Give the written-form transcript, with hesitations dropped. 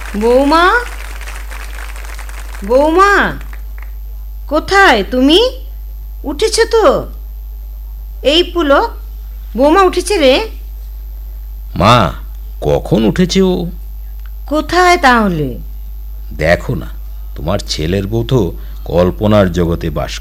বৌমা, বৌমা, কোথায় তুমি? উঠেছো তো? এই পুলক, বৌমা উঠেছে রে। মা, কখন উঠেছে ও? কোথায় তাহলে? দেখো না, তোমার ছেলের বউ তো কল্পনার জগতে বাস